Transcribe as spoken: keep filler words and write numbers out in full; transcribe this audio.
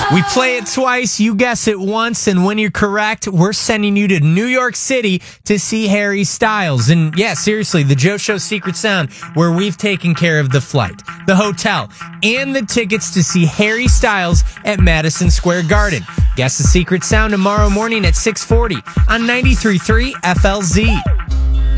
We play it twice, you guess it once, and when you're correct, we're sending you to New York City to see Harry Styles. And yeah, seriously, the Joe Show Secret Sound, where we've taken care of the flight, the hotel, and the tickets to see Harry Styles at Madison Square Garden. Guess the Secret Sound tomorrow morning at six forty on ninety-three point three F L Z.